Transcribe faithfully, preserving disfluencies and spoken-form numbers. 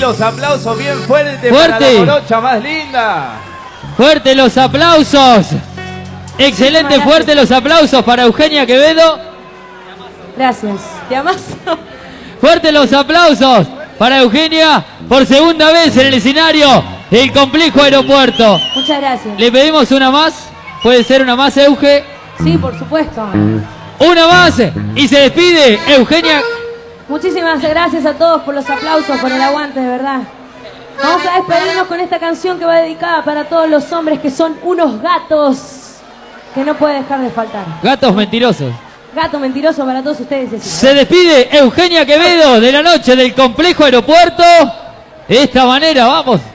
los aplausos bien fuertes Fuerte. para la morocha más linda. Fuerte los aplausos. Excelente, fuerte los aplausos para Eugenia Quevedo. Gracias. ¿Te amas? Fuerte los aplausos para Eugenia por segunda vez en el escenario del Complejo Aeropuerto. Muchas gracias. Le pedimos una más. ¿Puede ser una más, Euge? Sí, por supuesto. Una más y se despide Eugenia. Muchísimas gracias a todos por los aplausos, por el aguante, de verdad. Vamos a despedirnos con esta canción que va dedicada para todos los hombres que son unos gatos que no puede dejar de faltar. Gatos mentirosos. Gato mentiroso para todos ustedes. Decimos. Se despide Eugenia Quevedo de la noche del Complejo Aeropuerto. De esta manera, vamos.